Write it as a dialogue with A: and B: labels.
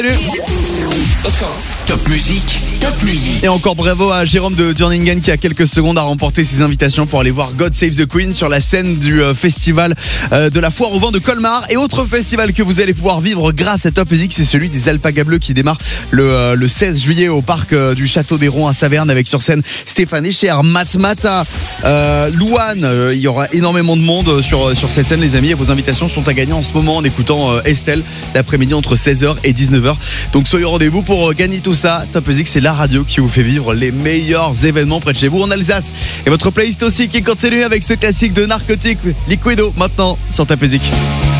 A: Salut.
B: Top musique, top musique.
A: Et encore bravo à Jérôme de Durningen qui a quelques secondes a remporté ses invitations pour aller voir God Save the Queen sur la scène du festival de la Foire au Vent de Colmar. Et autre festival que vous allez pouvoir vivre grâce à Top Music, c'est celui des Alpagas Bleus qui démarre le 16 juillet au parc du Château des Ronds à Saverne avec sur scène Stéphane Echer, Matmata, Louane. Il y aura énormément de monde sur cette scène les amis et vos invitations sont à gagner en ce moment en écoutant Estelle l'après-midi entre 16h et 19h. Donc soyez au rendez-vous pour gagner tout ça. Top Music, c'est la radio qui vous fait vivre les meilleurs événements près de chez vous en Alsace. Et votre playlist aussi qui continue avec ce classique de Narcotique Liquido maintenant sur Top Music.